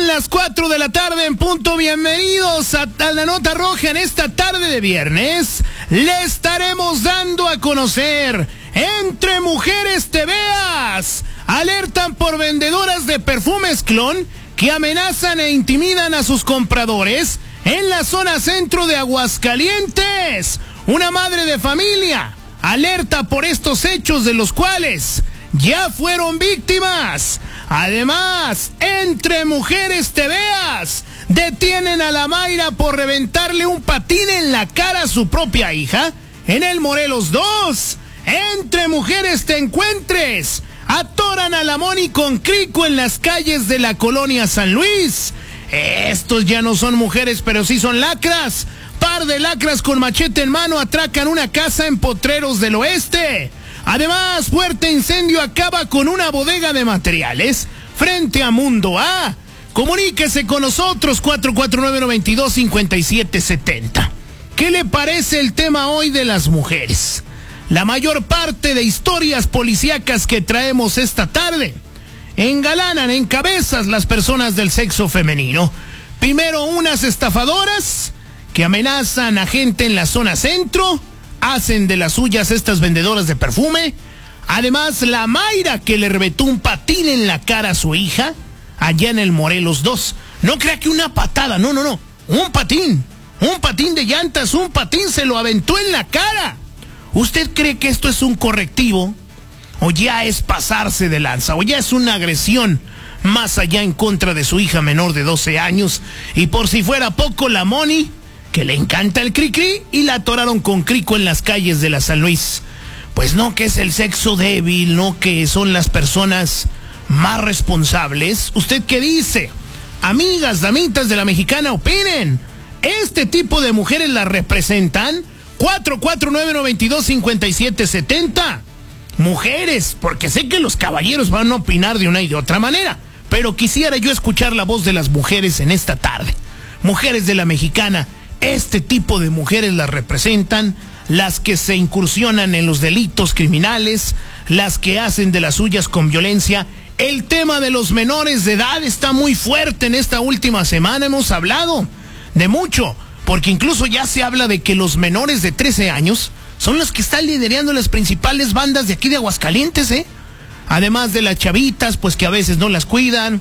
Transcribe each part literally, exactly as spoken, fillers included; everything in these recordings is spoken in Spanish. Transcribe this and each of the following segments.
las cuatro de la tarde en punto. Bienvenidos a, a la Nota Roja. En esta tarde de viernes le estaremos dando a conocer: entre mujeres te veas, alertan por vendedoras de perfumes clon que amenazan e intimidan a sus compradores en la zona centro de Aguascalientes. Una madre de familia alerta por estos hechos, de los cuales ya fueron víctimas. Además, entre mujeres te veas, detienen a la Mayra por reventarle un patín en la cara a su propia hija en el Morelos dos. Entre mujeres te encuentres, atoran a la Moni con crico en las calles de la colonia San Luis. Estos ya no son mujeres, pero sí son lacras. Par de lacras con machete en mano atracan una casa en Potreros del Oeste. Además, fuerte incendio acaba con una bodega de materiales frente a Mundo A. Comuníquese con nosotros, cuatro cuatro nueve, nueve dos, cinco siete siete cero. ¿Qué le parece el tema hoy de las mujeres? La mayor parte de historias policíacas que traemos esta tarde engalanan, encabezas las personas del sexo femenino. Primero, unas estafadoras que amenazan a gente en la zona centro, hacen de las suyas estas vendedoras de perfume. Además, la Mayra que le reventó un patín en la cara a su hija allá en el Morelos dos. No crea que una patada, no, no, no, un patín, un patín de llantas, un patín se lo aventó en la cara. ¿Usted cree que esto es un correctivo? ¿O ya es pasarse de lanza? ¿O ya es una agresión más allá en contra de su hija menor de doce años? Y por si fuera poco, la Moni, que le encanta el cri-cri, y la atoraron con crico en las calles de la San Luis. Pues no que es el sexo débil, no que son las personas más responsables. ¿Usted qué dice? Amigas, damitas de la Mexicana, opinen. ¿Este tipo de mujeres las representan? cuatro cuatro nueve, nueve dos, cinco siete siete cero. Mujeres, porque sé que los caballeros van a opinar de una y de otra manera, pero quisiera yo escuchar la voz de las mujeres en esta tarde. Mujeres de la Mexicana, este tipo de mujeres las representan, las que se incursionan en los delitos criminales, las que hacen de las suyas con violencia. El tema de los menores de edad está muy fuerte en esta última semana. Hemos hablado de mucho, porque incluso ya se habla de que los menores de trece años son los que están liderando las principales bandas de aquí de Aguascalientes, ¿eh? Además de las chavitas, pues que a veces no las cuidan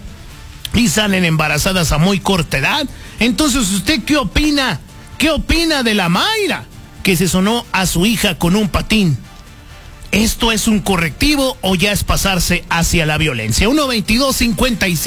y salen embarazadas a muy corta edad. Entonces, ¿usted qué opina? ¿Qué opina de la Mayra que se sonó a su hija con un patín? ¿Esto es un correctivo o ya es pasarse hacia la violencia? uno veintidós cincuenta y cinco